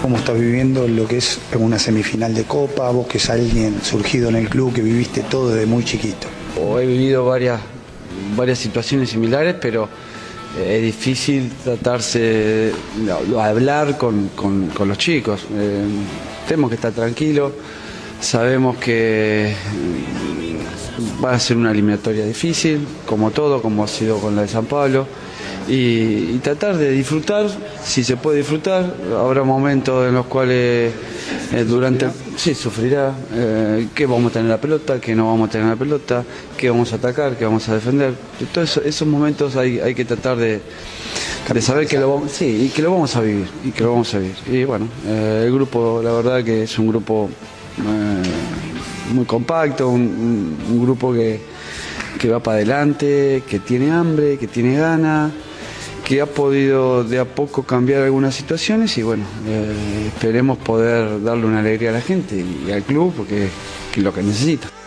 cómo estás viviendo lo que es una semifinal de Copa, vos que es alguien surgido en el club, que viviste todo desde muy chiquito. He vivido varias situaciones similares, pero es difícil tratarse de hablar con los chicos. Tenemos que estar tranquilos, sabemos que va a ser una eliminatoria difícil, como todo, como ha sido con la de San Pablo, y tratar de disfrutar, si se puede disfrutar. Habrá momentos en los cuales sí, sufrirá, que vamos a tener la pelota, que no vamos a tener la pelota, que vamos a atacar, que vamos a defender. Todos esos momentos hay que tratar de saber que que lo vamos a vivir, y bueno, el grupo, la verdad que es un grupo muy compacto, un grupo que va para adelante, que tiene hambre, que tiene ganas, que ha podido de a poco cambiar algunas situaciones, y bueno, esperemos poder darle una alegría a la gente y al club, porque es lo que necesita.